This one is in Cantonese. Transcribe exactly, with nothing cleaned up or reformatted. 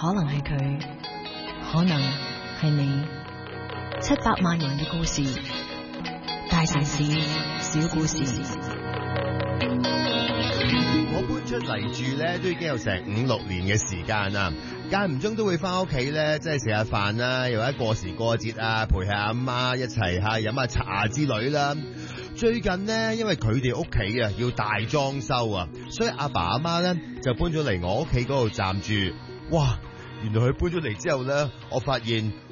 可能係佢，可能係你。七百萬人嘅故事，大城市小故事。 我搬出嚟住咧，都已經有成五六年嘅時間啦。間唔中都會翻屋企咧，即係食下飯啦，又或者過時過節啊，陪下阿媽一齊吓飲下茶之類啦。最近呢，因為佢哋屋企啊要大裝修啊，所以阿爸阿媽咧就搬咗嚟我屋企嗰度暫住。哇！原來佢搬咗嚟之後咧，我發現